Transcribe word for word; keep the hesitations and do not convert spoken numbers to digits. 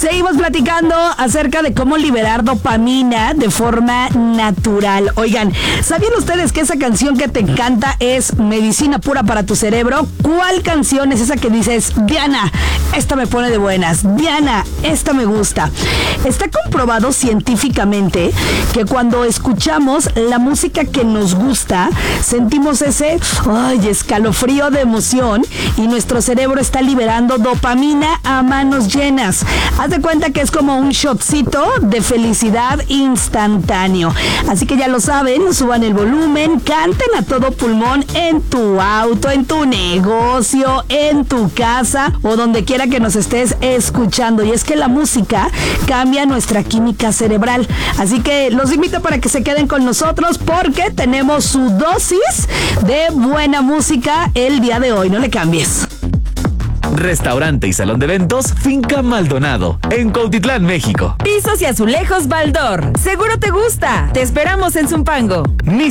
Seguimos platicando acerca de cómo liberar dopamina de forma natural. Oigan, ¿sabían ustedes que esa canción que te encanta es medicina pura para tu cerebro? ¿Cuál canción es esa que dices, Diana, esta me pone de buenas, Diana, esta me gusta? Está comprobado científicamente que cuando escuchamos la música que nos gusta, sentimos ese ay, escalofrío de emoción y nuestro cerebro está liberando dopamina a manos llenas. Haz de cuenta que es como un shotcito de felicidad instantáneo. Así que ya lo saben, suban el volumen, canten a todo pulmón en tu auto, en tu negocio, en tu casa o donde quiera que nos estés escuchando. Y es que la música cambia nuestra química cerebral. Así que los invito para que se queden con nosotros porque tenemos su dosis de buena música el día de hoy. No le cambies. Restaurante y salón de eventos Finca Maldonado, en Cuautitlán, México. Pisos y azulejos Baldor. Seguro te gusta. Te esperamos en Zumpango. Nissan